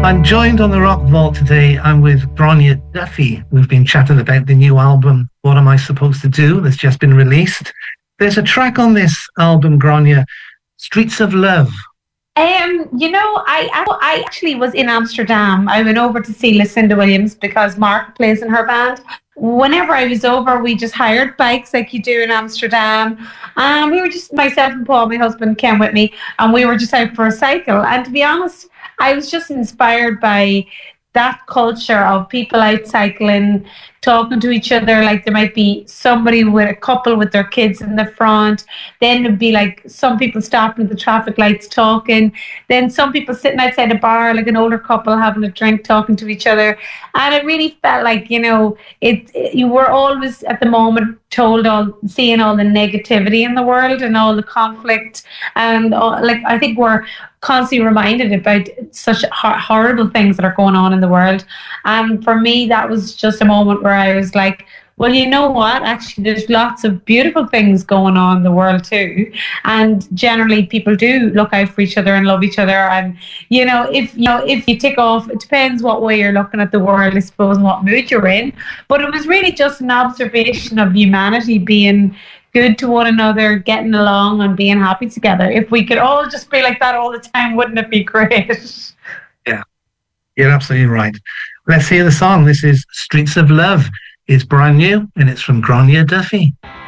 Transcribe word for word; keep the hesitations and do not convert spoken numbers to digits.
I'm joined on the Rock Vault today. I'm with Gráinne Duffy. We've been chatting about the new album, What Am I Supposed to Do, that's just been released. There's a track on this album, Gráinne, Streets of Love. Um, you know, I I actually was in Amsterdam. I went over to see Lucinda Williams because Mark plays in her band. Whenever I was over, we just hired bikes like you do in Amsterdam. Um, we were just, myself and Paul, my husband, came with me, and we were just out for a cycle. And to be honest, I was just inspired by that culture of people out cycling, talking to each other. Like there might be somebody with a couple with their kids in the front. Then it'd be like some people stopping at the traffic lights talking. Then some people sitting outside a bar, like an older couple having a drink, talking to each other. And it really felt like, you know, it, it you were always at the moment told all, seeing all the negativity in the world and all the conflict. And all, like, I think we're constantly reminded about such horrible things that are going on in the world. And for me, that was just a moment where I was like, well, you know what? Actually, there's lots of beautiful things going on in the world too. And generally people do look out for each other and love each other. And, you know, if you know, if you tick off, it depends what way you're looking at the world, I suppose, and what mood you're in. But it was really just an observation of humanity being good to one another, getting along and being happy together. If we could all just be like that all the time, wouldn't it be great? Yeah, you're absolutely right. Let's hear the song. This is Streets of Love. It's brand new and it's from Gráinne Duffy.